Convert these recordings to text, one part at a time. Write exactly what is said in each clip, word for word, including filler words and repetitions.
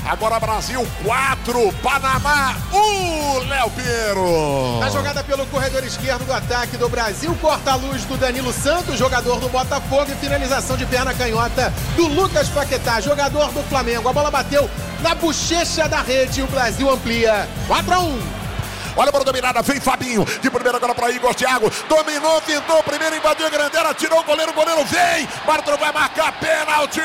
Agora Brasil quatro, Panamá um, Léo Pinheiro. A jogada pelo corredor esquerdo do ataque do Brasil, corta a luz do Danilo Santos, jogador do Botafogo, e finalização de perna canhota do Lucas Paquetá, jogador do Flamengo. A bola bateu na bochecha da rede e o Brasil amplia quatro a um. Olha a bola dominada, vem Fabinho, de primeira agora para Igor Thiago, dominou, pintou, primeiro invadiu a grandeira, tirou o goleiro, o goleiro vem, Bartolo vai marcar pênalti!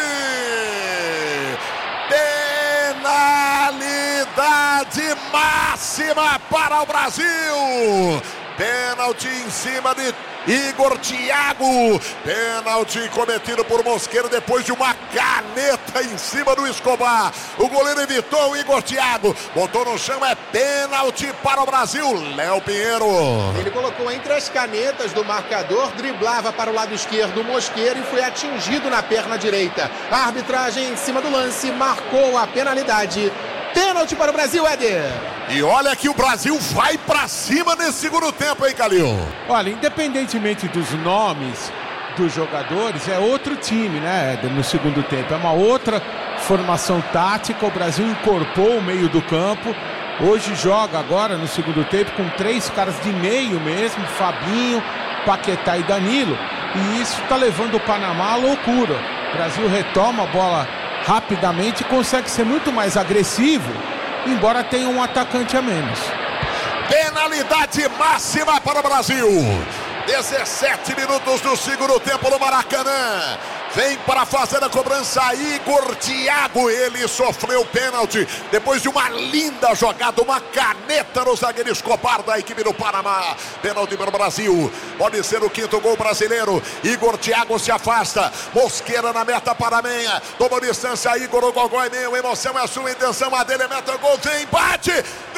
Penalidade máxima para o Brasil! Pênalti em cima de Igor Thiago, pênalti cometido por Mosqueira depois de uma caneta em cima do Escobar. O goleiro evitou, o Igor Thiago botou no chão, é pênalti para o Brasil. Léo Pinheiro. Ele colocou entre as canetas do marcador, driblava para o lado esquerdo o Mosqueira e foi atingido na perna direita. A arbitragem em cima do lance marcou a penalidade. Pênalti para o Brasil, Éder. E olha que o Brasil vai pra cima nesse segundo tempo, hein, Calil? Olha, independentemente dos nomes dos jogadores, é outro time, né, Éder, no segundo tempo. É uma outra formação tática. O Brasil incorporou o meio do campo. Hoje joga agora no segundo tempo com três caras de meio mesmo, Fabinho, Paquetá e Danilo. E isso está levando o Panamá à loucura. O Brasil retoma a bola rapidamente e consegue ser muito mais agressivo, embora tenha um atacante a menos. Penalidade máxima para o Brasil. dezessete minutos do segundo tempo no Maracanã. Vem para fazer a cobrança Igor Thiago. Ele sofreu pênalti depois de uma linda jogada, uma caneta no zagueiro Escobar da equipe do Panamá. Pênalti para o Brasil. Pode ser o quinto gol brasileiro. Igor Thiago se afasta. Mosqueira na meta panamenha. Toma distância. Igor, o gogó é meu. Emoção é a sua intenção. A dele é meta gol. Vem, bate.